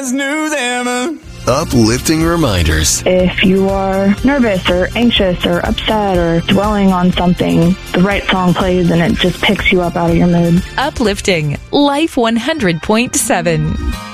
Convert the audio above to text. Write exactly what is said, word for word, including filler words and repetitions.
always knew them. Uplifting reminders. If you are nervous or anxious or upset or dwelling on something, the right song plays and it just picks you up out of your mood. Uplifting Life one hundred point seven.